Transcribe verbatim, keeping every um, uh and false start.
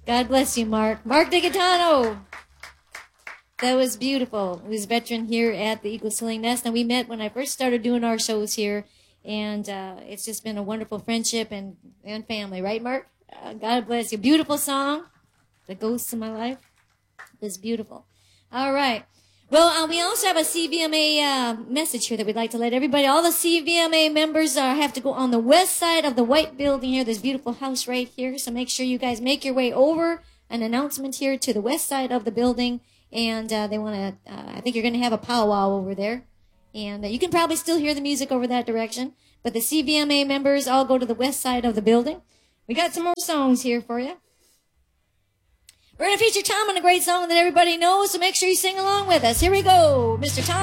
God bless you, Mark. Mark DiGatano. That was beautiful. He was a veteran here at the Eagle Sailing Nest, and we met when I first started doing our shows here, and uh, it's just been a wonderful friendship and, and family, right, Mark? Uh, God bless you. Beautiful song, The Ghosts of My Life. It's beautiful. All right. Well, uh, we also have a C V M A uh, message here that we'd like to let everybody, all the C V M A members uh, have to go on the west side of the white building here, this beautiful house right here. So make sure you guys make your way over, an announcement here to the west side of the building. And uh, they want to, uh, I think you're going to have a powwow over there. And uh, you can probably still hear the music over that direction. But the C V M A members all go to the west side of the building. We got some more songs here for you. We're going to feature Tom on a great song that everybody knows, so make sure you sing along with us. Here we go, Mister Tom.